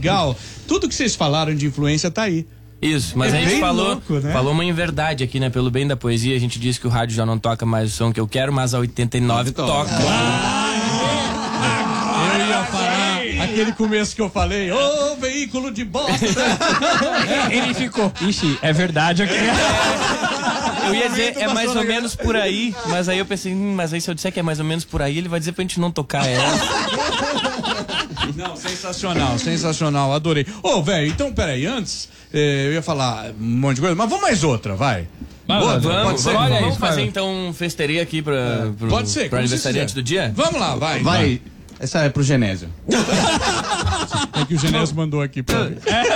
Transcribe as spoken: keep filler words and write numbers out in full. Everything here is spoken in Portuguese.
legal. Tudo que vocês falaram de influência tá aí. Isso, mas É a gente bem falou, louco, né? falou uma inverdade aqui, né? Pelo bem da poesia, a gente disse que o rádio já não toca mais o som que eu quero, mas a oitenta e nove toca. Eu ia falar aquele começo que eu falei, ô, veículo de bosta. Ele ficou, ixi, é verdade aqui. Eu ia dizer, é mais ou menos por aí, mas aí eu pensei, hum, mas aí se eu disser que é mais ou menos por aí, ele vai dizer pra gente não tocar ela. Não, sensacional, sensacional, adorei. Ô, oh, velho, então, peraí, antes, eh, eu ia falar um monte de coisa, mas vamos mais outra, vai. Vamos, Outra, vamos, pode ser? vamos, Vamos fazer cara. então um festeria aqui pra, É, pro, pode ser, pro como aniversariante você do dia? Vamos lá, vai. Vai, essa é pro Genésio. É que o Genésio mandou aqui pra mim.